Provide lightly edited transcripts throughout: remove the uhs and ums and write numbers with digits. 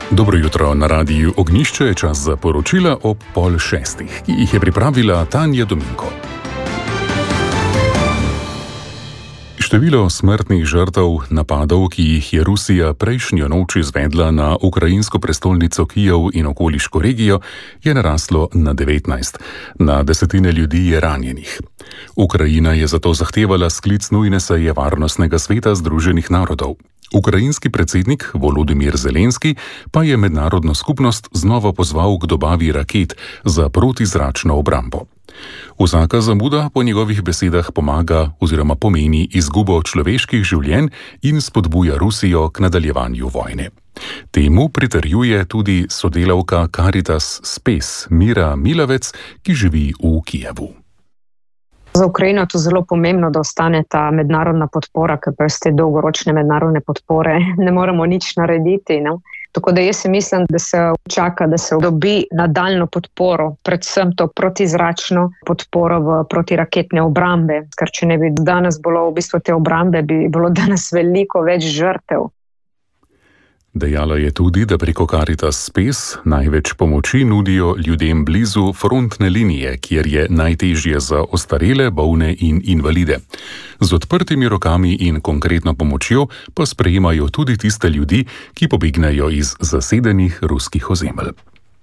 Dobro jutro, na radiju Ognjišče je čas za poročila ob 5:30, ki jih je pripravila Tanja Dominko. Število smrtnih žrtev napadov, ki jih je Rusija prejšnjo noč izvedla na ukrajinsko prestolnico Kijev in okoliško regijo, je naraslo na 19. Na desetine ljudi je ranjenih. Ukrajina je zato zahtevala sklic nujne seje Varnostnega sveta Združenih narodov. Ukrajinski predsednik Volodimir Zelenski pa je mednarodno skupnost znova pozval k dobavi raket za protizračno obrambo. Vsaka zamuda po njegovih besedah pomaga oziroma pomeni izgubo človeških življenj in spodbuja Rusijo k nadaljevanju vojne. Temu pritrjuje tudi sodelavka Caritas Spes Mira Milavec, ki živi v Kijevu. Za Ukrajino je to zelo pomembno, da ostane ta mednarodna podpora, ker brez te dolgoročne mednarodne podpore ne moremo nič narediti. No? Tako da jaz mislim, da se čaka, da se dobi nadaljno podporo, predvsem to protizračno podporo v protiraketne obrambe, ker če ne bi danes bilo v bistvu te obrambe, bi bilo danes veliko več žrtev. Dejala je tudi, da preko Caritas Spes največ pomoči nudijo ljudem blizu frontne linije, kjer je najtežje za ostarele, bolne in invalide. Z odprtimi rokami in konkretno pomočjo pa sprejemajo tudi tiste ljudi, ki pobegnejo iz zasedenih ruskih ozemelj.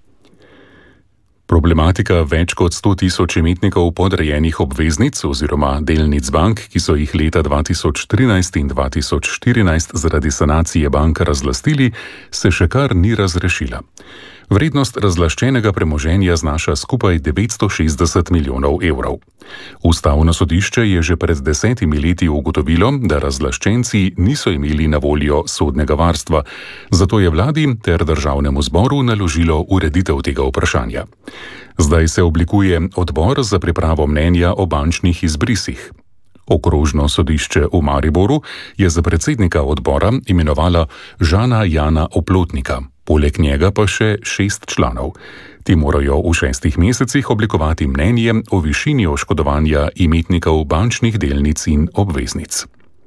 Problematika več kot 100.000 imetnikov podrejenih obveznic oziroma delnic bank, ki so jih leta 2013 in 2014 zaradi sanacije bank razlastili, se še kar ni razrešila. Vrednost razlaščenega premoženja znaša skupaj 960 milijonov evrov. Ustavno sodišče je že pred 10 leti ugotovilo, da razlaščenci niso imeli na voljo sodnega varstva, zato je vladi ter državnemu zboru naložilo ureditev tega vprašanja. Zdaj se oblikuje odbor za pripravo mnenja o bančnih izbrisih. Okrožno sodišče v Mariboru je za predsednika odbora imenovala Žana Jana Oplotnika, poleg njega pa še 6 članov. Ti morajo v 6 mesecih oblikovati mnenje o višini oškodovanja imetnikov bančnih delnic in obveznic.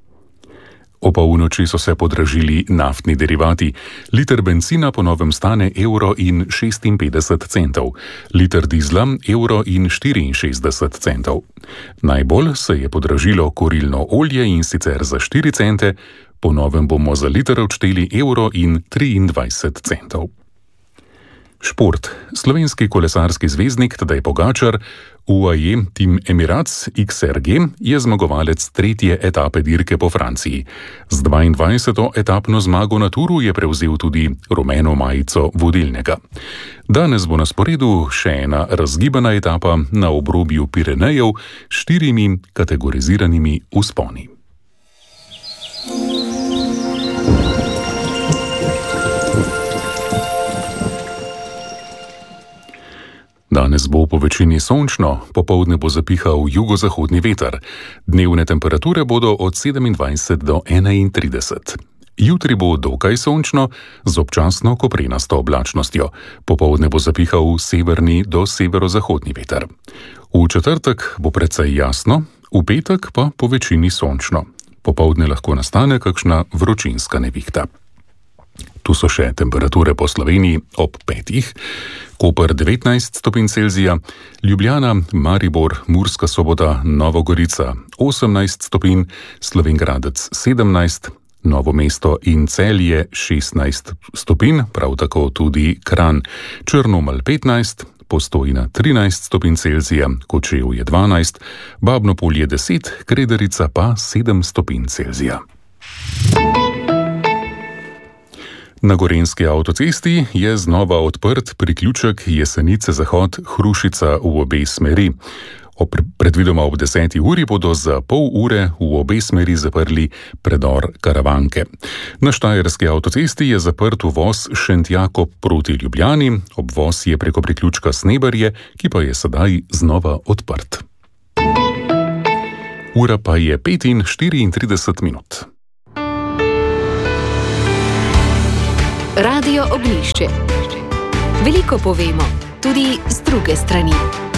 O polnoči so se podražili naftni derivati. Liter bencina po novem stane €1,56, liter dizla €1,64. Najbolj se je podražilo kurilno olje in sicer za 4 cente, po novem bomo za liter odšteli €1,23. Šport. Slovenski kolesarski zvezdnik Tadej Pogačar, UAE Team Emirates XRG, je zmagovalec 3. etape dirke po Franciji. Z 22. etapno zmago na Touru je prevzel tudi rumeno majico vodilnega. Danes bo na sporedu še ena razgibana etapa na obrobju Pirenejev s 4 kategoriziranimi vzponi. Danes bo po večini sončno, popoldne bo zapihal jugozahodni veter. Dnevne temperature bodo od 27 do 31. Jutri bo dokaj sončno z občasno koprenasto oblačnostjo. Popoldne bo zapihal severni do severozahodni veter. V četrtek bo precej jasno, v petek pa po večini sončno. Popoldne lahko nastane kakšna vročinska nevihta. Tu so še temperature po Sloveniji ob 5. Koper 19 stopinj Celzija, Ljubljana, Maribor, Murska Sobota, Nova Gorica 18 stopinj, Slovenj Gradec 17, Novo mesto in Celje 16 stopinj, prav tako tudi Kranj, Črnomelj 15, Postojna 13 stopinj Celzija, Kočevje 12, Babno Polje 10, Kredarica pa 7 stopinj Celzija. Na Gorenjski avtocesti je znova odprt priključek Jesenice-Zahod-Hrušica v obe smeri. Predvidoma ob 10. uri bodo za pol ure v obe smeri zaprli predor Karavanke. Na Štajerski avtocesti je zaprt uvoz Šentjakov proti Ljubljani, obvoz je preko priključka Sneberje, ki pa je sedaj znova odprt. Ura pa je 5:34 minut. Radio Ognjišče. Veliko povemo, tudi z druge strani.